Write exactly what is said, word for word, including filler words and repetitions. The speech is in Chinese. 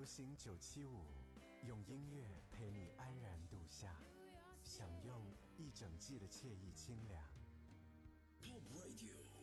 流行九七五，用音乐陪你安然度夏，享用一整季的惬意清凉。 Pop Radio